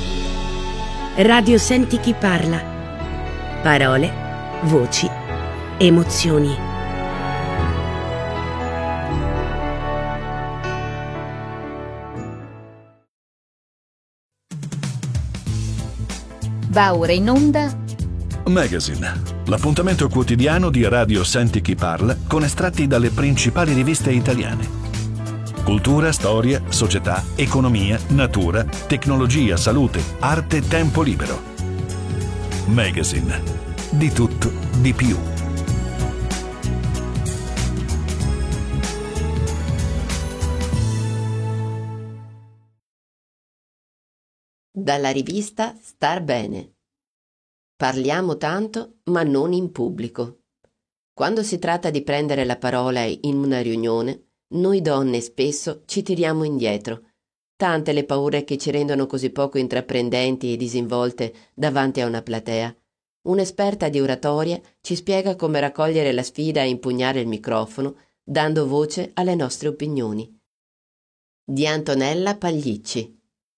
Radio Senti chi parla. Parole, voci, emozioni. Va ora in onda Magazine, l'appuntamento quotidiano di Radio Senti chi parla con estratti dalle principali riviste italiane. Cultura, storia, società, economia, natura, tecnologia, salute, arte, tempo libero. Magazine. Di tutto, di più. Dalla rivista Star Bene. Parliamo tanto, ma non in pubblico. Quando si tratta di prendere la parola in una riunione, noi donne spesso ci tiriamo indietro. Tante le paure che ci rendono così poco intraprendenti e disinvolte davanti a una platea. Un'esperta di oratoria ci spiega come raccogliere la sfida e impugnare il microfono, dando voce alle nostre opinioni. Di Antonella Pagliicci.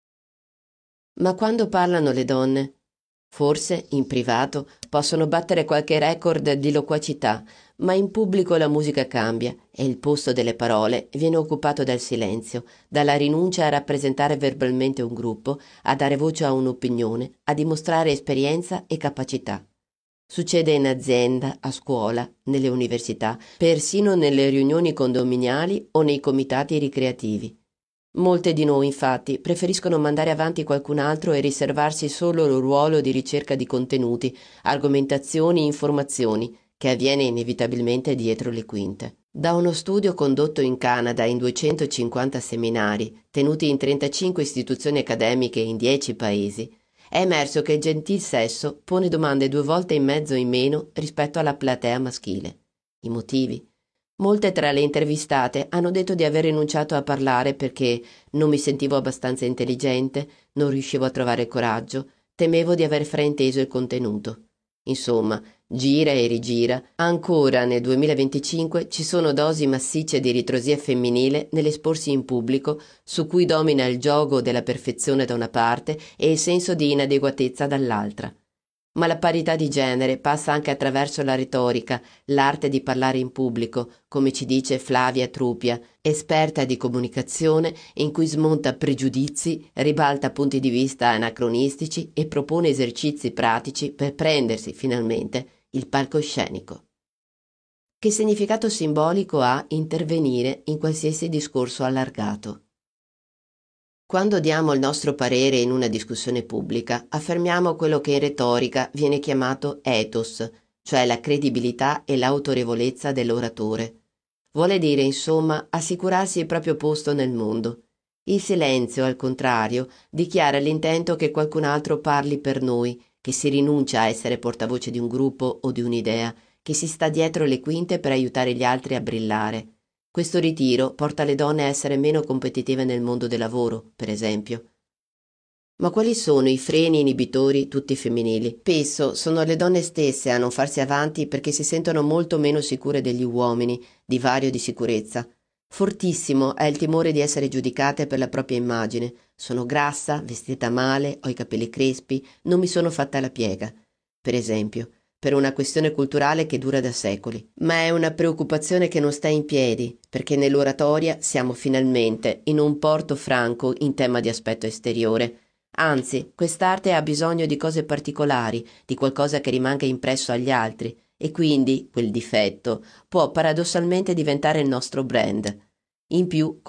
Ma quando parlano le donne? Forse, in privato, possono battere qualche record di loquacità, ma in pubblico la musica cambia e il posto delle parole viene occupato dal silenzio, dalla rinuncia a rappresentare verbalmente un gruppo, a dare voce a un'opinione, a dimostrare esperienza e capacità. Succede in azienda, a scuola, nelle università, persino nelle riunioni condominiali o nei comitati ricreativi. Molte di noi, infatti, preferiscono mandare avanti qualcun altro e riservarsi solo il ruolo di ricerca di contenuti, argomentazioni e informazioni, che avviene inevitabilmente dietro le quinte. Da uno studio condotto in Canada in 250 seminari, tenuti in 35 istituzioni accademiche in 10 paesi, è emerso che il gentil sesso pone domande 2 volte e mezzo in meno rispetto alla platea maschile. I motivi? Molte tra le intervistate hanno detto di aver rinunciato a parlare perché non mi sentivo abbastanza intelligente, non riuscivo a trovare il coraggio, temevo di aver frainteso il contenuto. Insomma, gira e rigira, ancora nel 2025 ci sono dosi massicce di ritrosia femminile nell'esporsi in pubblico, su cui domina il giogo della perfezione da una parte e il senso di inadeguatezza dall'altra. Ma la parità di genere passa anche attraverso la retorica, l'arte di parlare in pubblico, come ci dice Flavia Trupia, esperta di comunicazione in cui smonta pregiudizi, ribalta punti di vista anacronistici e propone esercizi pratici per prendersi finalmente il palcoscenico. Che significato simbolico ha intervenire in qualsiasi discorso allargato? Quando diamo il nostro parere in una discussione pubblica, affermiamo quello che in retorica viene chiamato ethos, cioè la credibilità e l'autorevolezza dell'oratore. Vuole dire, insomma, assicurarsi il proprio posto nel mondo. Il silenzio, al contrario, dichiara l'intento che qualcun altro parli per noi, che si rinuncia a essere portavoce di un gruppo o di un'idea, che si sta dietro le quinte per aiutare gli altri a brillare. Questo ritiro porta le donne a essere meno competitive nel mondo del lavoro, per esempio. Ma quali sono i freni inibitori tutti femminili? Spesso sono le donne stesse a non farsi avanti perché si sentono molto meno sicure degli uomini, divario di sicurezza. Fortissimo è il timore di essere giudicate per la propria immagine. Sono grassa, vestita male, ho i capelli crespi, non mi sono fatta la piega. Per esempio, per una questione culturale che dura da secoli. Ma è una preoccupazione che non sta in piedi, perché nell'oratoria siamo finalmente in un porto franco in tema di aspetto esteriore. Anzi, quest'arte ha bisogno di cose particolari, di qualcosa che rimanga impresso agli altri, e quindi quel difetto può paradossalmente diventare il nostro brand. In più,